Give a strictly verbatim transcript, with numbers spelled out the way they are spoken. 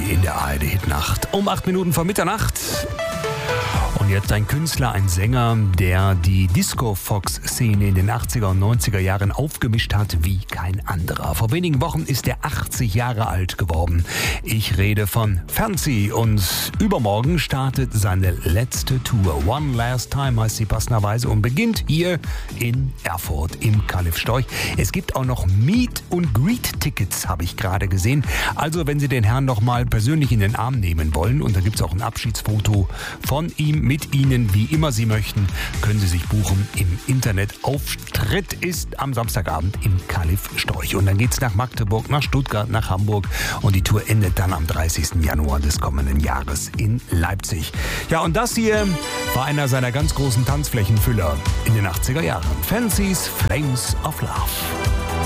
in der A R D-Hitnacht. Um acht Minuten vor Mitternacht. Und jetzt ein Künstler, ein Sänger, der die Disco-Fox-Szene in den achtziger und neunziger Jahren aufgemischt hat wie kein anderer. Vor wenigen Wochen ist er achtzig Jahre alt geworden. Ich rede von Fancy und übermorgen startet seine letzte Tour. One Last Time heißt sie passenderweise und beginnt hier in Erfurt im Calif Storch. Es gibt auch noch Meet- und Greet-Tickets, habe ich gerade gesehen. Also wenn Sie den Herrn noch mal persönlich in den Arm nehmen wollen, und da gibt es auch ein Abschiedsfoto von ihm mit Ihnen, wie immer Sie möchten, können Sie sich buchen im Internet. Auftritt ist am Samstagabend im Calif Storch. Und dann geht's nach Magdeburg, nach Stuttgart, nach Hamburg. Und die Tour endet dann am dreißigsten Januar des kommenden Jahres in Leipzig. Ja, und das hier war einer seiner ganz großen Tanzflächenfüller in den achtziger Jahren. Fancy's Flames of Love.